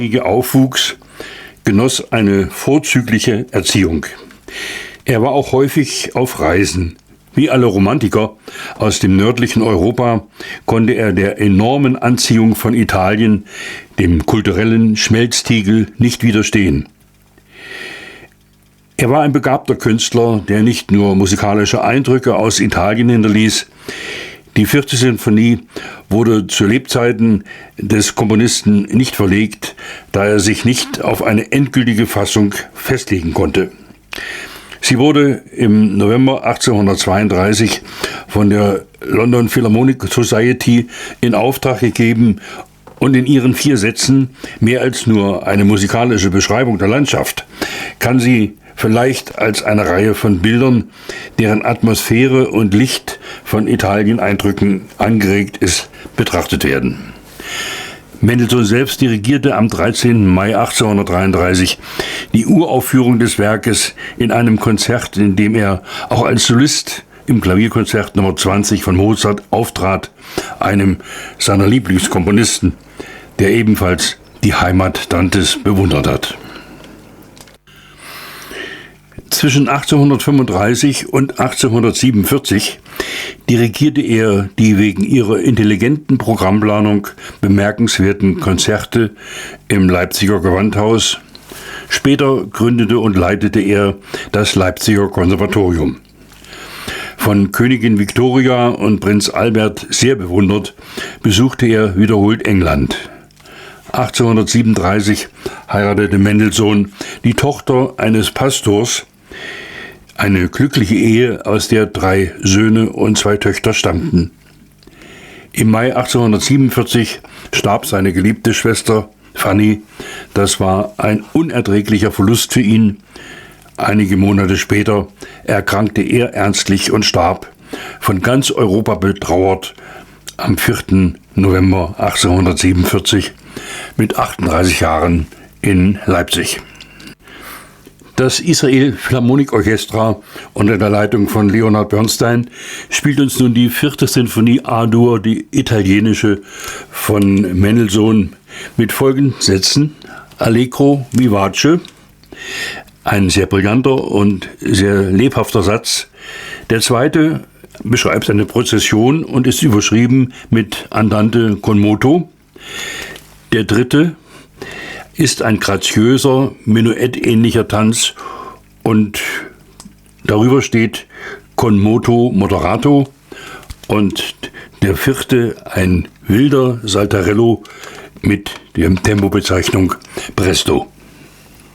Aufwuchs, genoss eine vorzügliche Erziehung. Er war auch häufig auf Reisen. Wie alle Romantiker aus dem nördlichen Europa konnte er der enormen Anziehung von Italien, dem kulturellen Schmelztiegel, nicht widerstehen. Er war ein begabter Künstler, der nicht nur musikalische Eindrücke aus Italien hinterließ. Die 4. Sinfonie wurde zu Lebzeiten des Komponisten nicht verlegt, da er sich nicht auf eine endgültige Fassung festlegen konnte. Sie wurde im November 1832 von der London Philharmonic Society in Auftrag gegeben und in ihren 4 Sätzen, mehr als nur eine musikalische Beschreibung der Landschaft, kann sie vielleicht als eine Reihe von Bildern, deren Atmosphäre und Licht von Italien-Eindrücken angeregt ist, betrachtet werden. Mendelssohn selbst dirigierte am 13. Mai 1833 die Uraufführung des Werkes in einem Konzert, in dem er auch als Solist im Klavierkonzert Nummer 20 von Mozart auftrat, einem seiner Lieblingskomponisten, der ebenfalls die Heimat Dantes bewundert hat. Zwischen 1835 und 1847 dirigierte er die wegen ihrer intelligenten Programmplanung bemerkenswerten Konzerte im Leipziger Gewandhaus. Später gründete und leitete er das Leipziger Konservatorium. Von Königin Victoria und Prinz Albert sehr bewundert, besuchte er wiederholt England. 1837 heiratete Mendelssohn die Tochter eines Pastors, eine glückliche Ehe, aus der 3 Söhne und 2 Töchter stammten. Im Mai 1847 starb seine geliebte Schwester Fanny. Das war ein unerträglicher Verlust für ihn. Einige Monate später erkrankte er ernstlich und starb, von ganz Europa betrauert, am 4. November 1847 mit 38 Jahren in Leipzig. Das Israel Philharmonic Orchestra unter der Leitung von Leonard Bernstein spielt uns nun die 4. Sinfonie A-Dur, die italienische, von Mendelssohn mit folgenden Sätzen: Allegro vivace, ein sehr brillanter und sehr lebhafter Satz. Der zweite beschreibt eine Prozession und ist überschrieben mit Andante con moto. Der dritte ist ein graziöser, Menuett-ähnlicher Tanz und darüber steht con moto moderato, und der 4. ein wilder Saltarello mit der Tempobezeichnung Presto.